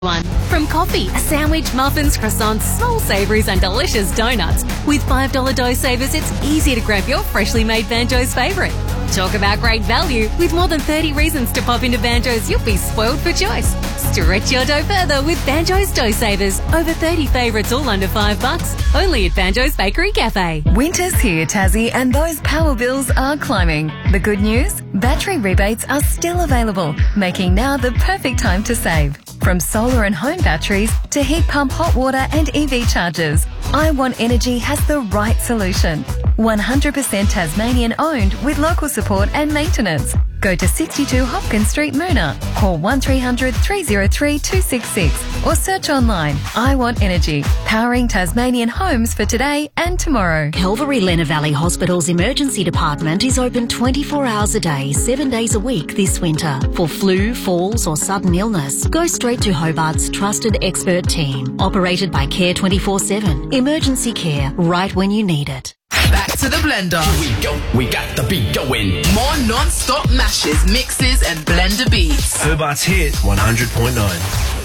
One. From coffee, a sandwich, muffins, croissants, small savouries and delicious donuts. With $5 dough savers, it's easy to grab your freshly made Banjo's favourite. Talk about great value. With more than 30 reasons to pop into Banjo's, you'll be spoiled for choice. Stretch your dough further with Banjo's dough savers. Over 30 favourites, all under $5. Only at Banjo's Bakery Cafe. Winter's here, Tassie, and those power bills are climbing. The good news? Battery rebates are still available, making now the perfect time to save. From solar and home batteries to heat pump hot water and EV chargers, I Want Energy has the right solution. 100% Tasmanian owned with local support and maintenance. Go to 62 Hopkins Street, Moona. Call 1300 303 266 or search online. I Want Energy, powering Tasmanian homes for today and tomorrow. Calvary Lenna Valley Hospital's emergency department is open 24 hours a day, 7 days a week this winter. For flu, falls or sudden illness, go straight to Hobart's trusted expert team. Operated by Care 24/7. Emergency care right when you need it. Back to the blender. Here we go, we got the beat going. More non-stop mashes, mixes and blender beats. Hobart's Hit 100.9.